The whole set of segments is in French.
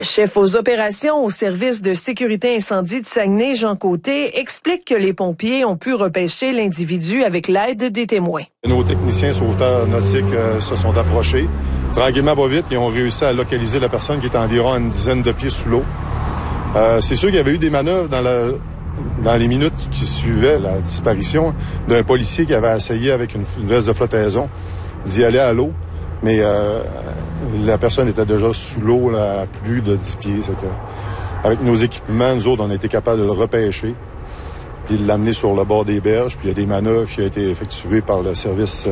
Chef aux opérations au service de sécurité incendie de Saguenay, Jean Côté, explique que les pompiers ont pu repêcher l'individu avec l'aide des témoins. Nos techniciens sauveteurs nautiques se sont approchés. Tranquillement, pas vite, ils ont réussi à localiser la personne qui était environ à une dizaine de pieds sous l'eau. C'est sûr qu'il y avait eu des manœuvres dans les minutes qui suivaient la disparition d'un policier qui avait essayé avec une veste de flottaison d'y aller à l'eau. Mais la personne était déjà sous l'eau là, à plus de 10 pieds. Avec nos équipements, nous autres, on a été capables de le repêcher puis de l'amener sur le bord des berges. Puis il y a des manœuvres qui ont été effectuées par le service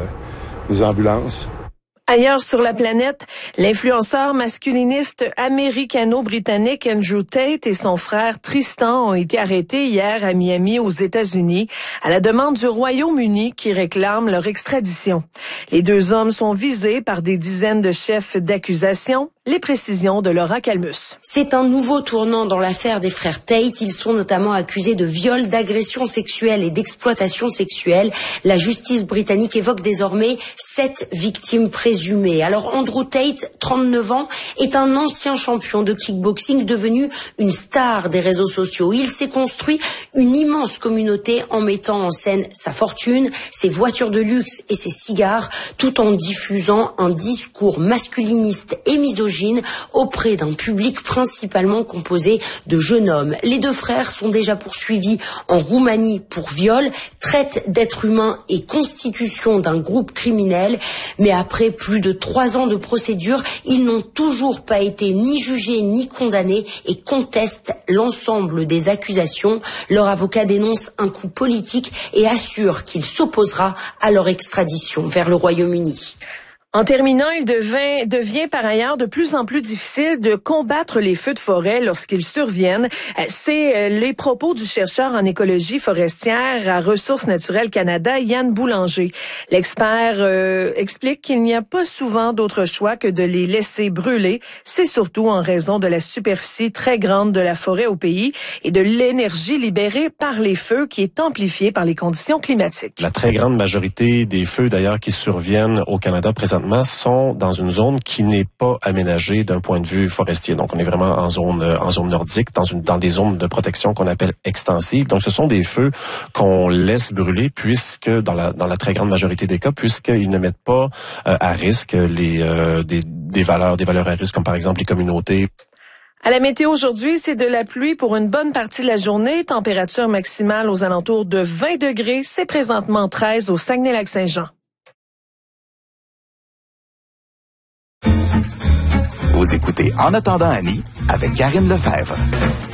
des ambulances. Ailleurs sur la planète, l'influenceur masculiniste américano-britannique Andrew Tate et son frère Tristan ont été arrêtés hier à Miami aux États-Unis à la demande du Royaume-Uni qui réclame leur extradition. Les deux hommes sont visés par des dizaines de chefs d'accusation. Les précisions de Laura Calmus. C'est un nouveau tournant dans l'affaire des frères Tate. Ils sont notamment accusés de viol, d'agression sexuelle et d'exploitation sexuelle. La justice britannique évoque désormais 7 victimes présumées. Alors Andrew Tate, 39 ans, est un ancien champion de kickboxing devenu une star des réseaux sociaux. Il s'est construit une immense communauté en mettant en scène sa fortune, ses voitures de luxe et ses cigares, tout en diffusant un discours masculiniste et misogyne auprès d'un public principalement composé de jeunes hommes. Les deux frères sont déjà poursuivis en Roumanie pour viol, traite d'êtres humains et constitution d'un groupe criminel. Mais après plus de 3 ans de procédure, ils n'ont toujours pas été ni jugés ni condamnés et contestent l'ensemble des accusations. Leur avocat dénonce un coup politique et assure qu'il s'opposera à leur extradition vers le Royaume-Uni. En terminant, il devient par ailleurs de plus en plus difficile de combattre les feux de forêt lorsqu'ils surviennent. C'est les propos du chercheur en écologie forestière à Ressources naturelles Canada, Yann Boulanger. L'expert explique qu'il n'y a pas souvent d'autre choix que de les laisser brûler. C'est surtout en raison de la superficie très grande de la forêt au pays et de l'énergie libérée par les feux qui est amplifiée par les conditions climatiques. La très grande majorité des feux d'ailleurs qui surviennent au Canada présentement sont dans une zone qui n'est pas aménagée d'un point de vue forestier. Donc, on est vraiment en zone nordique, dans des zones de protection qu'on appelle extensives. Donc, ce sont des feux qu'on laisse brûler puisque, dans la très grande majorité des cas, puisqu'ils ne mettent pas à risque des valeurs à risque, comme par exemple les communautés. À la météo aujourd'hui, c'est de la pluie pour une bonne partie de la journée. Température maximale aux alentours de 20 degrés. C'est présentement 13 au Saguenay-Lac-Saint-Jean. Vous écoutez En attendant Annie avec Karine Lefebvre.